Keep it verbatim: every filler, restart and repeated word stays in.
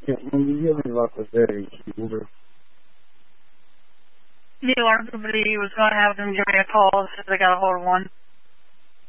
Yeah, when you're having luck with Eddie Huber. Neil, everybody was going to have them give me a call since I got a hold of one.